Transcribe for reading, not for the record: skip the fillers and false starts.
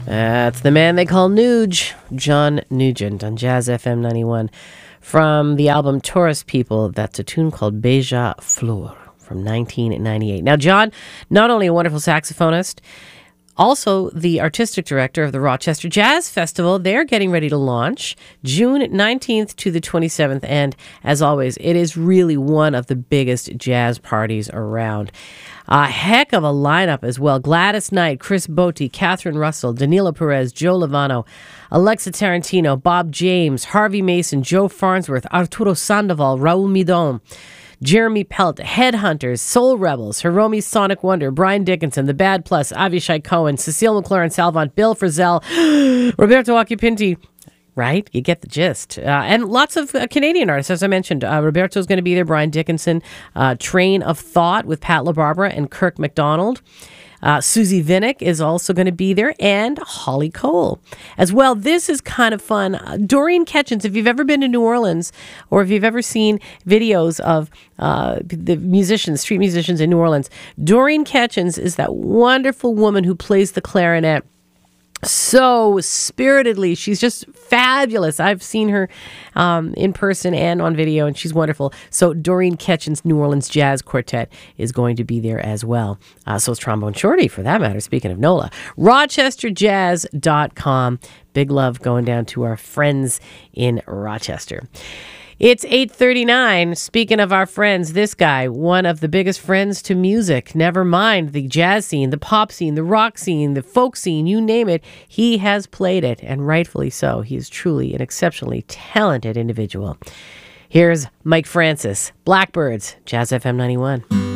That's the man they call Nuge, John Nugent on Jazz FM 91. From the album Tourist People, that's a tune called Beija Flor from 1998. Now, John, not only a wonderful saxophonist, also the artistic director of the Rochester Jazz Festival. They're getting ready to launch June 19th to the 27th. And as always, it is really one of the biggest jazz parties around. A heck of a lineup as well. Gladys Knight, Chris Botti, Catherine Russell, Danilo Perez, Joe Lovano, Alexa Tarantino, Bob James, Harvey Mason, Joe Farnsworth, Arturo Sandoval, Raul Midon, Jeremy Pelt, Headhunters, Soul Rebels, Hiromi Sonic Wonder, Brian Dickinson, The Bad Plus, Avishai Cohen, Cecile McLaurin Salvant, Bill Frisell, Roberto Occhipinti. Right? You get the gist. And lots of Canadian artists, as I mentioned. Roberto's going to be there, Brian Dickinson, Train of Thought with Pat LaBarbera and Kirk MacDonald. Susie Vinnick is also going to be there, and Holly Cole as well. This is kind of fun. Doreen Ketchens, if you've ever been to New Orleans or if you've ever seen videos of the musicians, street musicians in New Orleans, Doreen Ketchens is that wonderful woman who plays the clarinet so spiritedly. She's just fabulous. I've seen her in person and on video, and she's wonderful. So Doreen Ketchens' New Orleans Jazz Quartet is going to be there as well. So is Trombone Shorty, for that matter, speaking of NOLA. RochesterJazz.com. Big love going down to our friends in Rochester. It's 8:39. Speaking of our friends, this guy, one of the biggest friends to music, never mind the jazz scene, the pop scene, the rock scene, the folk scene, you name it, he has played it, and rightfully so. He is truly an exceptionally talented individual. Here's Mike Francis, Blackbirds, Jazz FM 91.